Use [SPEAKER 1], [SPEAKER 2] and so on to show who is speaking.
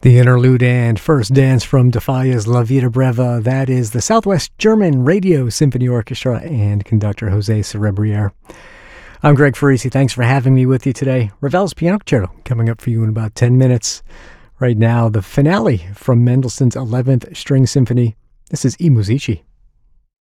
[SPEAKER 1] The interlude and first dance from Defaya's La Vida Breva. That is the Southwest German Radio Symphony Orchestra and conductor Jose Cerebriere. I'm Greg Farisi. Thanks for having me with you today. Ravel's Piano Concerto coming up for you in about 10 minutes. Right now, the finale from Mendelssohn's 11th String Symphony. This is I Musici.